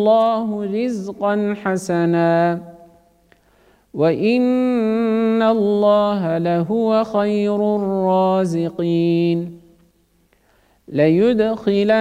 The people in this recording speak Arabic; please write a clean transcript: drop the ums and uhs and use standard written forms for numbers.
الله رزقا حسنا وإن الله لهو خير الرازقين. ليدخلن